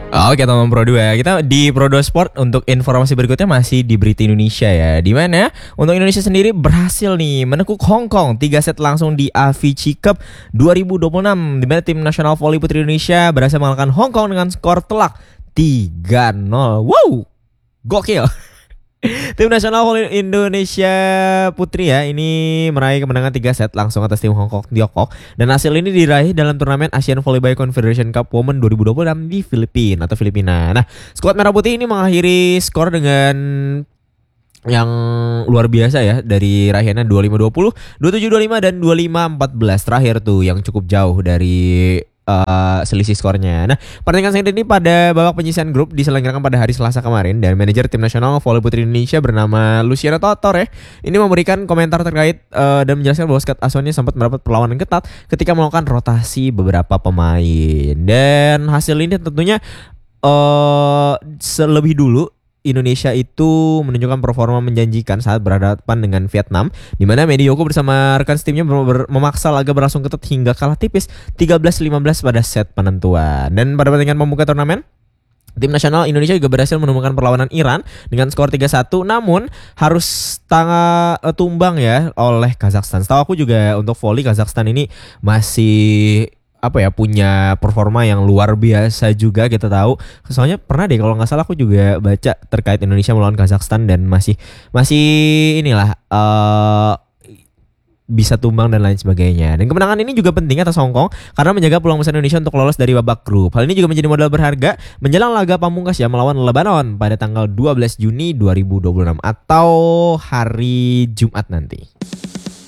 Oke teman Pro 2, kita di Pro 2 Sport untuk informasi berikutnya masih di berita Indonesia ya. Di mana untuk Indonesia sendiri berhasil nih menekuk Hong Kong 3 set langsung di Avicii Cup 2026. Di mana tim nasional voli putri Indonesia berhasil mengalahkan Hong Kong dengan skor telak 3-0. Wow, gokil. Tim nasional voli Indonesia putri ya ini meraih kemenangan 3 set langsung atas tim Hong Kong Tiongkok, dan hasil ini diraih dalam turnamen Asian Volleyball Confederation Cup Women 2026 di Filipina. Nah, skuad merah putih ini mengakhiri skor dengan yang luar biasa ya, dari raihannya 25-20, 27-25 dan 25-14 terakhir tuh yang cukup jauh dari selisih skornya. Nah, pertandingan sengit ini pada babak penyisihan grup diselenggarakan pada hari Selasa kemarin, dan manajer tim nasional voli putri Indonesia bernama Luciana Totor ya ini memberikan komentar terkait dan menjelaskan bahwa skuad asuhannya sempat mendapat perlawanan ketat ketika melakukan rotasi beberapa pemain, dan hasil ini tentunya selebih dulu Indonesia itu menunjukkan performa menjanjikan saat berhadapan dengan Vietnam, di mana Medioko bersama rekan timnya memaksa laga berlangsung ketat hingga kalah tipis 13-15 pada set penentuan. Dan pada pertandingan pembuka turnamen, tim nasional Indonesia juga berhasil menemukan perlawanan Iran dengan skor 3-1, namun harus tumbang ya oleh Kazakhstan. Setahu aku juga untuk voli Kazakhstan ini masih punya performa yang luar biasa juga, kita tahu. Soalnya pernah deh kalau nggak salah aku juga baca terkait Indonesia melawan Kazakhstan dan masih inilah bisa tumbang dan lain sebagainya. Dan kemenangan ini juga penting atas Hong Kong karena menjaga peluang besar Indonesia untuk lolos dari babak grup. Hal ini juga menjadi modal berharga menjelang laga pamungkas yang melawan Lebanon pada tanggal 12 Juni 2026 atau hari Jumat nanti.